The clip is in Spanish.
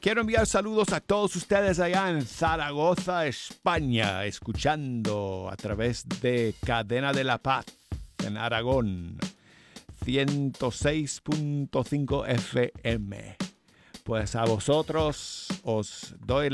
Quiero enviar saludos a todos ustedes allá en Zaragoza, España, escuchando a través de Cadena de la Paz en Aragón, 106.5 FM. Pues a vosotros os doy